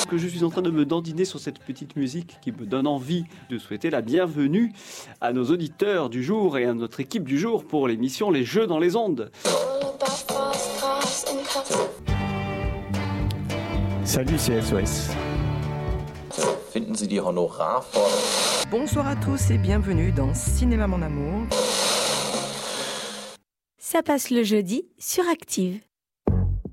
que je suis en train de me dandiner sur cette petite musique qui me donne envie de souhaiter la bienvenue à nos auditeurs du jour et à notre équipe du jour pour l'émission Les Jeux dans les ondes. Salut, c'est SOS. Finden Sie die Honorarforderung? Bonsoir à tous et bienvenue dans Cinéma Mon Amour. Ça passe le jeudi sur Active.